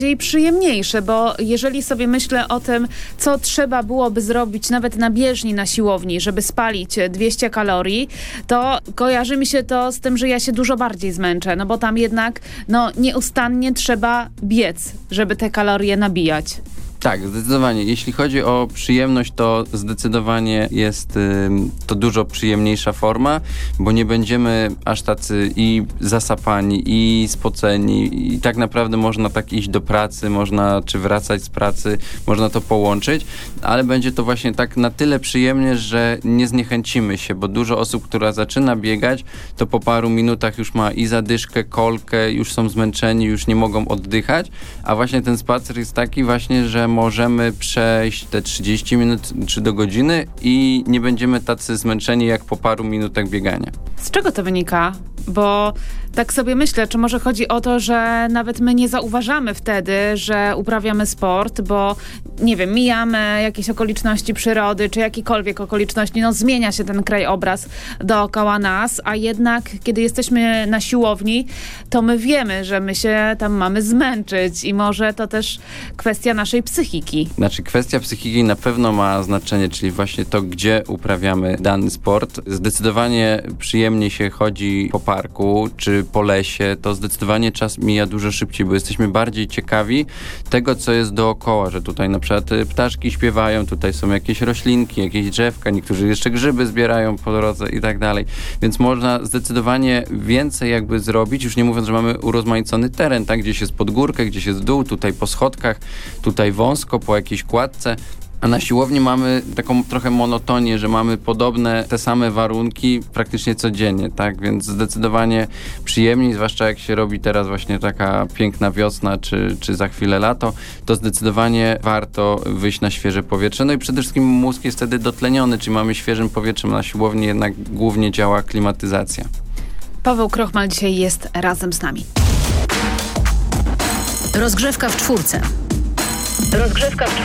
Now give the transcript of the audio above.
przyjemniejsze, bo jeżeli sobie myślę o tym, co trzeba byłoby zrobić nawet na bieżni, na siłowni, żeby spalić 200 kalorii, to kojarzy mi się to z tym, że ja się dużo bardziej zmęczę, no bo tam jednak nieustannie trzeba biec, żeby te kalorie nabijać. Tak, zdecydowanie. Jeśli chodzi o przyjemność, to zdecydowanie jest to dużo przyjemniejsza forma, bo nie będziemy aż tacy i zasapani, i spoceni, i tak naprawdę można tak iść do pracy, można czy wracać z pracy, można to połączyć, ale będzie to właśnie tak na tyle przyjemnie, że nie zniechęcimy się, bo dużo osób, która zaczyna biegać, to po paru minutach już ma i zadyszkę, kolkę, już są zmęczeni, już nie mogą oddychać, a właśnie ten spacer jest taki właśnie, że możemy przejść te 30 minut czy do godziny i nie będziemy tacy zmęczeni jak po paru minutach biegania. Z czego to wynika? Bo tak sobie myślę, czy może chodzi o to, że nawet my nie zauważamy wtedy, że uprawiamy sport, bo nie wiem, mijamy jakieś okoliczności przyrody, czy jakiekolwiek okoliczności, zmienia się ten krajobraz dookoła nas, a jednak kiedy jesteśmy na siłowni, to my wiemy, że my się tam mamy zmęczyć i może to też kwestia naszej psychiki. Znaczy kwestia psychiki na pewno ma znaczenie, czyli właśnie to, gdzie uprawiamy dany sport. Zdecydowanie przyjemniej się chodzi po parku, czy po lesie, to zdecydowanie czas mija dużo szybciej, bo jesteśmy bardziej ciekawi tego, co jest dookoła, że tutaj na przykład ptaszki śpiewają, tutaj są jakieś roślinki, jakieś drzewka, niektórzy jeszcze grzyby zbierają po drodze i tak dalej. Więc można zdecydowanie więcej jakby zrobić, już nie mówiąc, że mamy urozmaicony teren, tak, gdzieś jest pod górkę, gdzieś jest dół, tutaj po schodkach, tutaj wąsko, po jakiejś kładce. A na siłowni mamy taką trochę monotonię, że mamy podobne, te same warunki praktycznie codziennie, tak? Więc zdecydowanie przyjemniej, zwłaszcza jak się robi teraz właśnie taka piękna wiosna, czy za chwilę lato, to zdecydowanie warto wyjść na świeże powietrze. No i przede wszystkim mózg jest wtedy dotleniony, czyli mamy świeżym powietrzem. Na siłowni jednak głównie działa klimatyzacja. Paweł Krochmal dzisiaj jest razem z nami. Rozgrzewka w czwórce.